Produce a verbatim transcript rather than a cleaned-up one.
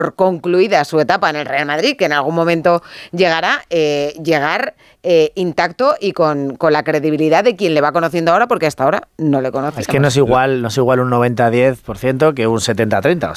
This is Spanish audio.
concluida su etapa en el Real Madrid, que en algún momento llegará, eh, llegar eh, intacto y con, con la credibilidad de quien le va conociendo ahora, porque hasta ahora no le conoce. Es que no es igual, no es igual un noventa a diez por ciento que un setenta a treinta.